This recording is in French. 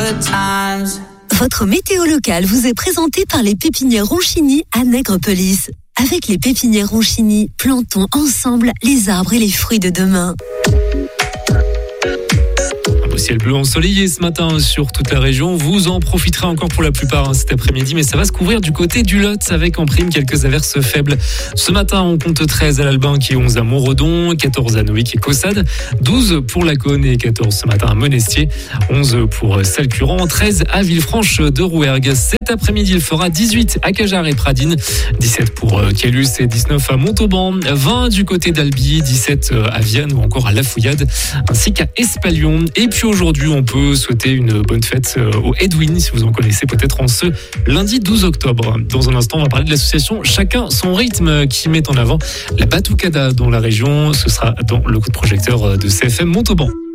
good times. Votre météo locale vous est présentée par les pépinières Ronchini à Nègrepelisse. Avec les pépinières Ronchini, plantons ensemble les arbres et les fruits de demain. Ciel bleu ensoleillé ce matin sur toute la région. Vous en profiterez encore pour la plupart cet après-midi, mais ça va se couvrir du côté du Lot avec en prime quelques averses faibles. Ce matin, on compte 13 à l'Albinque et 11 à Montredon, 14 à Noïc et Caussade, 12 pour Laconne et 14 ce matin à Monestier, 11 pour Salcurant, 13 à Villefranche de Rouergue. Cet après-midi, il fera 18 à Cajar et Pradines, 17 pour Caylus et 19 à Montauban, 20 du côté d'Albi, 17 à Vienne ou encore à La Fouillade, ainsi qu'à Espalion. Et puis aujourd'hui, on peut souhaiter une bonne fête au Edwin, si vous en connaissez peut-être en ce lundi 12 octobre. Dans un instant, on va parler de l'association Chacun son rythme qui met en avant la batucada dans la région. Ce sera dans le coup de projecteur de CFM Montauban.